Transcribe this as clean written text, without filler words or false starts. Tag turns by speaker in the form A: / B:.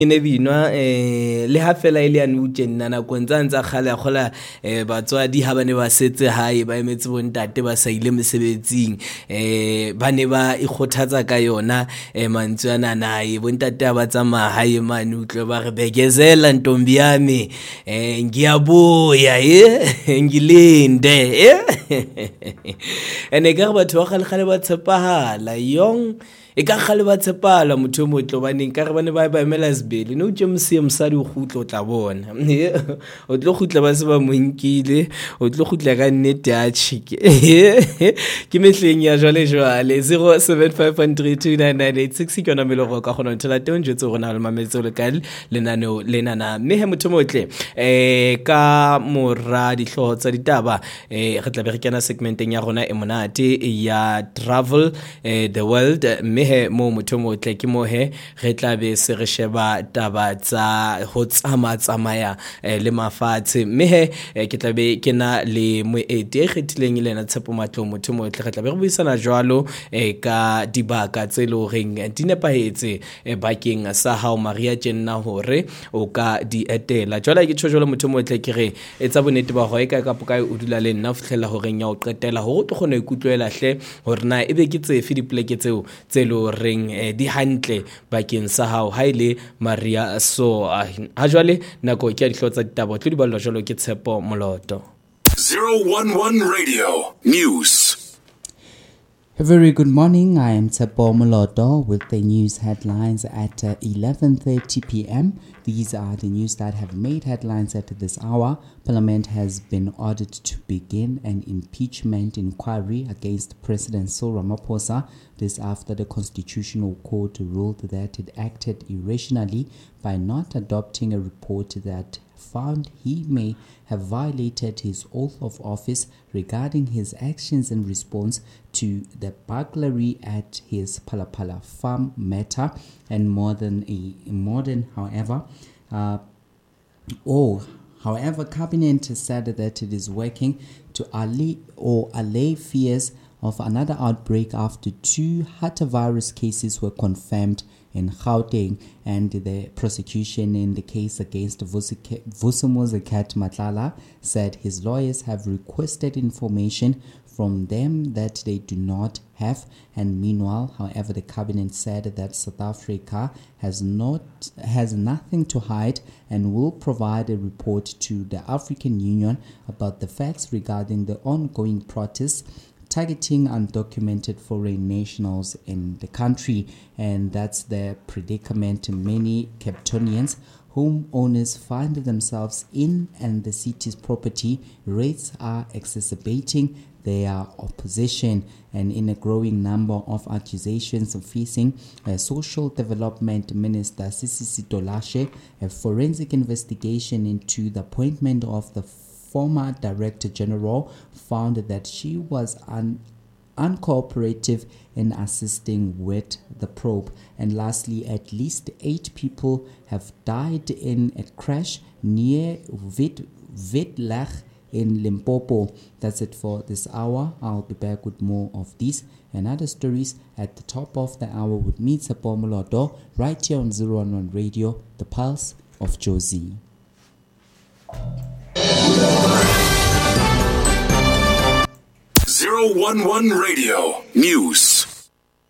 A: ne binwa le ha fela ile ya nutse nna nakong tsa ntsa kgale gola batswadi ha bane ba setse hae ba emetse bontate ba sa ile mesebetsing ba ne ba ikgothatsa ka yona mantswe ana nae bontate ba tsamaya hae mane utlwe ba re begezela ntombi yami ngiyabuya ngilinde ene ka batho ba kgale ba tshepahala yong e ka kgale ba tshepala motho mo tlobaneng ka re bane ba emela sibele no tse mse msadi o gutlo tla bona o tlo gutla ba se ba monkile o tlo gutla ka nnete a chike ke mehleng ya jwale 0751329986 ke yona meloro ka gona ntla teng jetse rona le mametso le kae lenaneo lenana mme he motho motle ka mora dihlooho tsa ditaba re tla be re kena segmenteng ya rona e monate ya travel the world he mo motho motle ke mo he re tla be se re sheba taba tsa ho tsamaya le mafatshe mme he ke tla be ke na le moeti e kgethileng ile na Tshepo Matlo motho motle re tla be re buisana jwalo ka dibaka tse lo reng di nepahetse bakeng sa hao Maria Jenna hore o ka di etela jwale ke tshojolo motho motle ke re etsa bonete ba hoe ka poka o dula le nna ftlhela hore nya o qetela hore o tlo gone ikutlwela hle hore na ebe ke tsefe dipleke tseo lo reng di hantle bakeng sa hao ha ile Maria so ha jwale nako ke a dihlotsa ditaba tlo di balwa jwalo ke Tshepo Moloto
B: 011 Radio News.
C: A very good morning. I am Tshepo Moloto with the news headlines at 11:30 p.m. These are the news that have made headlines at this hour. Parliament has been ordered to begin an impeachment inquiry against President Cyril Ramaphosa. This after the Constitutional Court ruled that it acted irrationally by not adopting a report that found he may have violated his oath of office regarding his actions in response to the burglary at his Palapala farm matter and However, Cabinet said that it is working to allay fears of another outbreak after 2 hantavirus cases were confirmed in Gauteng, and the prosecution in the case against Vusimuzi Matlala said his lawyers have requested information from them that they do not have. And meanwhile, however, the cabinet said that South Africa has nothing to hide and will provide a report to the African Union about the facts regarding the ongoing protests targeting undocumented foreign nationals in the country. And that's the predicament many Capetonians homeowners find themselves in, and the city's property rates are exacerbating their opposition. And in a growing number of accusations facing Social Development Minister Sisi Tolashe, a forensic investigation into the appointment of the former Director General found that she was uncooperative in assisting with the probe. And lastly, at least 8 people have died in a crash near Witlag in Limpopo. That's it for this hour. I'll be back with more of these and other stories at the top of the hour with me, Tshepo Moloto, right here on 011 Radio, the Pulse of Jozi.
B: 011 Radio News.